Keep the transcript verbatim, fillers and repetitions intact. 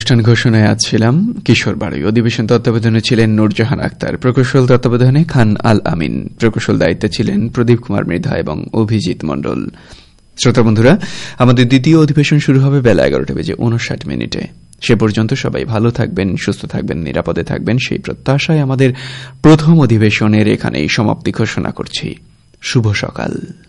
অনুষ্ঠান ঘোষণায় আজ ছিলাম কিশোর বাড়ি। অধিবেশন তত্ত্বাবধানে ছিলেন নূরজাহান আক্তার, প্রকৌশল তত্ত্বাবধানে খান আল আমিন, প্রকৌশল দায়িত্বে ছিলেন প্রদীপ কুমার মৃধা এবং অভিজিৎ মণ্ডল। শ্রোতা বন্ধুরা, আমাদের দ্বিতীয় অধিবেশন শুরু হবে বেলা এগারোটা বেজে উনষাট মিনিটে। সে পর্যন্ত সবাই ভালো থাকবেন, সুস্থ থাকবেন, নিরাপদে থাকবেন, সেই প্রত্যাশায় আমাদের প্রথম অধিবেশনের এখানেই সমাপ্তি ঘোষণা করছি। শুভ সকাল।